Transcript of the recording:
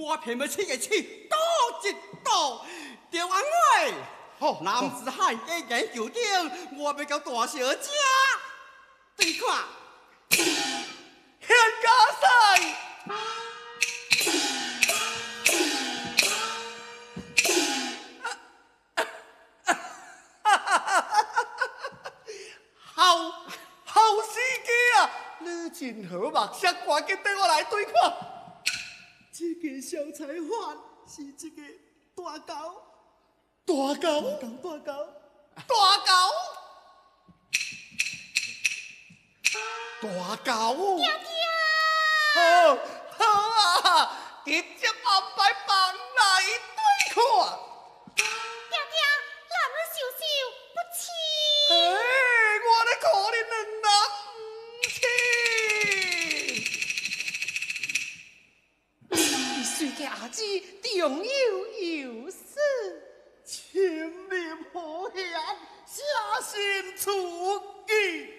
我偏要起个气，赌一赌，就安喂。 好， 男子汉一言九鼎，我要甲大小姐对看。 现家赛。好时机啊！你真好目色，赶紧带我来对看。 这个小菜贩是这个大狗， 大狗， 大狗。 爹爹，好啊，直接安排房来对看。 爹爹，咱们秀秀不弃。 我咧可怜两人唔起。水嘅阿姊重有有死，千里好险，下心出击。